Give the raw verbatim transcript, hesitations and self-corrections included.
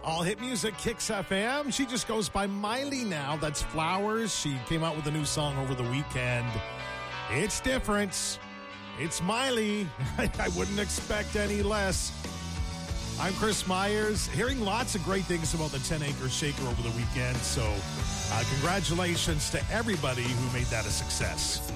All hit music, Kicks F M. She just goes by Miley now. That's Flowers. She came out with a new song over the weekend. It's different. It's Miley. I wouldn't expect any less. I'm Chris Myers. Hearing lots of great things about the ten acre Shaker over the weekend. So uh, congratulations to everybody who made that a success.